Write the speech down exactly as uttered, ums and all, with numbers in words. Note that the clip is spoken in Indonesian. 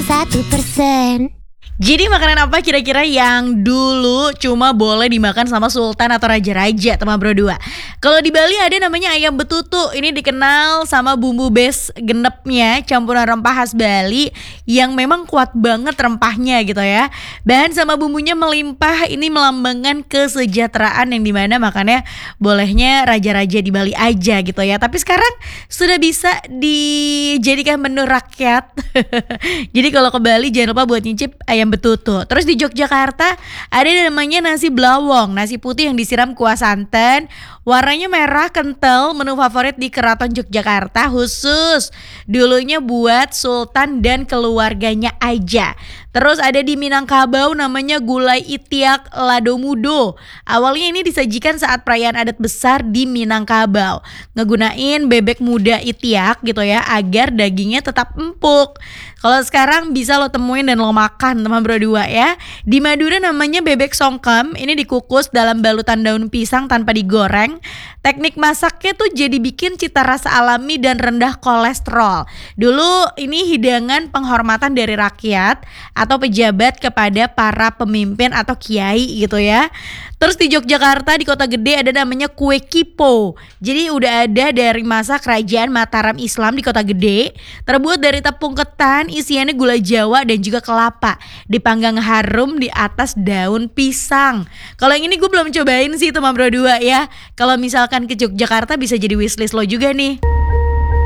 puluh satu persen. Jadi makanan apa kira-kira yang dulu cuma boleh dimakan sama sultan atau raja-raja, teman bro dua? Kalau di Bali ada namanya ayam betutu. Ini dikenal sama bumbu base genepnya, campuran rempah khas Bali yang memang kuat banget rempahnya gitu ya. Bahan sama bumbunya melimpah, ini melambangkan kesejahteraan yang dimana makannya bolehnya raja-raja di Bali aja gitu ya. Tapi sekarang sudah bisa dijadikan menu rakyat. Jadi kalau ke Bali jangan lupa buat nyicip ayam betutu. Terus di Yogyakarta ada namanya nasi blawong, nasi putih yang disiram kuah santan, warnanya merah kental, menu favorit di Keraton Yogyakarta khusus dulunya buat sultan dan keluarganya aja. Terus ada di Minangkabau namanya gulai itiak lado mudo. Awalnya ini disajikan saat perayaan adat besar di Minangkabau. Ngegunain bebek muda itiak gitu ya agar dagingnya tetap empuk. Kalau sekarang bisa lo temuin dan lo makan teman bro dua ya. Di Madura namanya bebek songkem. Ini dikukus dalam balutan daun pisang tanpa digoreng. Teknik masaknya tuh jadi bikin cita rasa alami dan rendah kolesterol. Dulu ini hidangan penghormatan dari rakyat atau pejabat kepada para pemimpin atau kiai gitu ya. Terus di Yogyakarta di kota gede ada namanya kue kipo. Jadi udah ada dari masa kerajaan Mataram Islam di kota gede. Terbuat dari tepung ketan, isiannya gula jawa dan juga kelapa. Dipanggang harum di atas daun pisang. Kalau yang ini gue belum cobain sih teman bro dua ya. Kalau misalkan ke Yogyakarta bisa jadi wishlist lo juga nih.